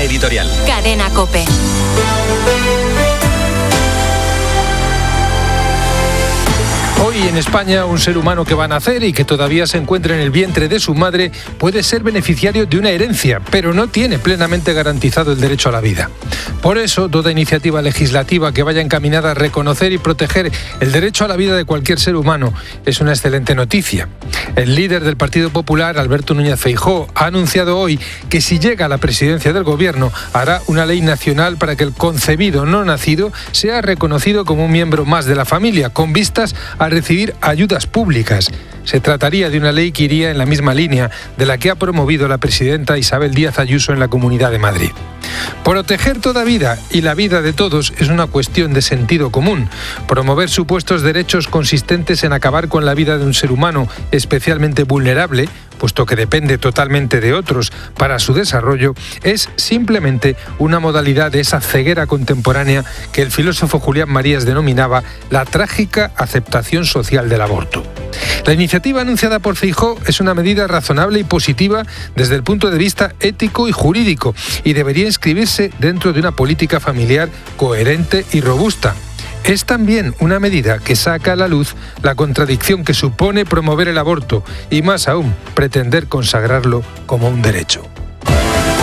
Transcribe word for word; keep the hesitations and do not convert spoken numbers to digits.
editorial. Cadena COPE. Hoy en España, un ser humano que va a nacer y que todavía se encuentra en el vientre de su madre puede ser beneficiario de una herencia, pero no tiene plenamente garantizado el derecho a la vida. Por eso, toda iniciativa legislativa que vaya encaminada a reconocer y proteger el derecho a la vida de cualquier ser humano es una excelente noticia. El líder del Partido Popular, Alberto Núñez Feijóo, ha anunciado hoy que si llega a la presidencia del Gobierno hará una ley nacional para que el concebido no nacido sea reconocido como un miembro más de la familia, con vistas a recibir ayudas públicas. Se trataría de una ley que iría en la misma línea de la que ha promovido la presidenta Isabel Díaz Ayuso en la Comunidad de Madrid. Proteger toda vida y la vida de todos es una cuestión de sentido común. Promover supuestos derechos consistentes en acabar con la vida de un ser humano especialmente vulnerable, puesto que depende totalmente de otros para su desarrollo, es simplemente una modalidad de esa ceguera contemporánea que el filósofo Julián Marías denominaba la trágica aceptación social del aborto. La iniciativa anunciada por Feijóo es una medida razonable y positiva desde el punto de vista ético y jurídico y debería inscribirse dentro de una política familiar coherente y robusta. Es también una medida que saca a la luz la contradicción que supone promover el aborto y, más aún, pretender consagrarlo como un derecho.